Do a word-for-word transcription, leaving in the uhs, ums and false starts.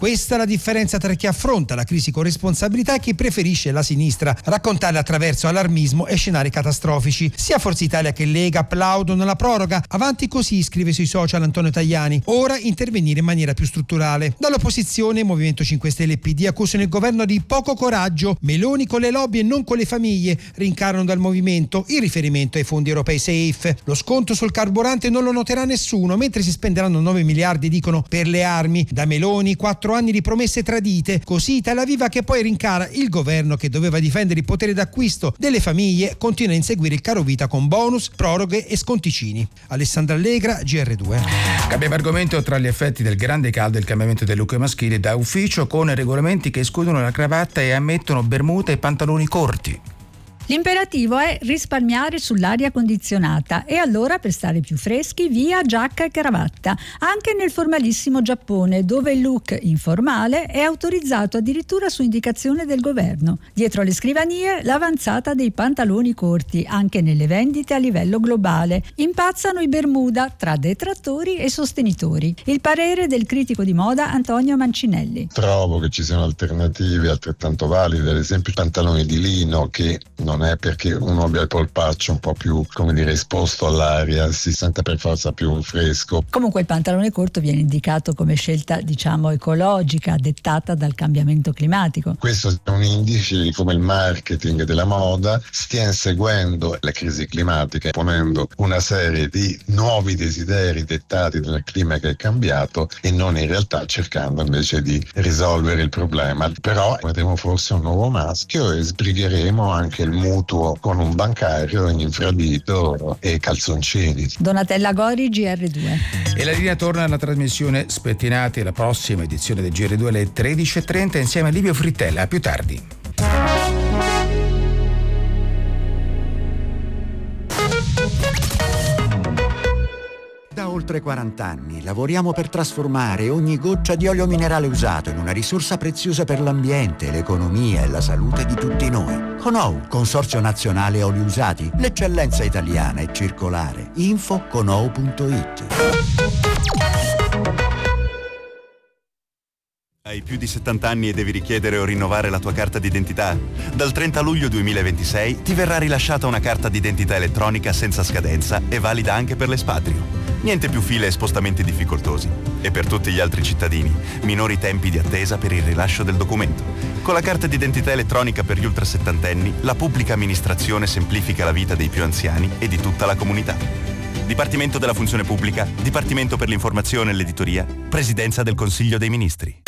Questa è la differenza tra chi affronta la crisi con responsabilità e chi preferisce la sinistra raccontarla attraverso allarmismo e scenari catastrofici. Sia Forza Italia che Lega applaudono la proroga. Avanti così, scrive sui social Antonio Tajani. Ora intervenire in maniera più strutturale. Dall'opposizione, Movimento cinque Stelle e P D accusano il governo di poco coraggio. Meloni con le lobby e non con le famiglie. Rincarano dal movimento il riferimento ai fondi europei safe. Lo sconto sul carburante non lo noterà nessuno, mentre si spenderanno nove miliardi, dicono, per le armi. Da Meloni quattro anni di promesse tradite, così Tel Aviv che poi rincara il governo che doveva difendere il potere d'acquisto delle famiglie continua a inseguire il caro vita con bonus, proroghe e sconticini. Alessandra Allegra, G R due. Cambiamo argomento. Tra gli effetti del grande caldo e il cambiamento del look maschile da ufficio, con regolamenti che escludono la cravatta e ammettono bermude e pantaloni corti. L'imperativo è risparmiare sull'aria condizionata e allora, per stare più freschi, via giacca e cravatta, anche nel formalissimo Giappone, dove il look informale è autorizzato addirittura su indicazione del governo. Dietro le scrivanie l'avanzata dei pantaloni corti, anche nelle vendite a livello globale. Impazzano i bermuda tra detrattori e sostenitori. Il parere del critico di moda Antonio Mancinelli. Trovo che ci siano alternative altrettanto valide, ad esempio i pantaloni di lino, che non è perché uno abbia il polpaccio un po' più, come dire, esposto all'aria, si sente per forza più fresco. Comunque il pantalone corto viene indicato come scelta, diciamo, ecologica, dettata dal cambiamento climatico. Questo è un indice di come il marketing della moda stia inseguendo la crisi climatica, ponendo una serie di nuovi desideri dettati dal clima che è cambiato e non in realtà cercando invece di risolvere il problema. Però avremo forse un nuovo maschio e sbrigheremo anche il mutuo con un bancario in infradito e calzoncini. Donatella Gori, G R due. E la linea torna alla trasmissione Spettinati, la prossima edizione del G R due alle tredici e trenta insieme a Livio Frittella. A più tardi. Da oltre quaranta anni lavoriamo per trasformare ogni goccia di olio minerale usato in una risorsa preziosa per l'ambiente, l'economia e la salute di tutti noi. Con O U, Consorzio Nazionale Oli Usati, l'eccellenza italiana è circolare. Info con o u punto it. Hai più di settanta anni e devi richiedere o rinnovare la tua carta d'identità? Dal trenta luglio duemilaventisei ti verrà rilasciata una carta d'identità elettronica senza scadenza e valida anche per l'espatrio. Niente più file e spostamenti difficoltosi. E per tutti gli altri cittadini, minori tempi di attesa per il rilascio del documento. Con la carta d'identità elettronica per gli ultrasettantenni, la pubblica amministrazione semplifica la vita dei più anziani e di tutta la comunità. Dipartimento della Funzione Pubblica, Dipartimento per l'Informazione e l'Editoria, Presidenza del Consiglio dei Ministri.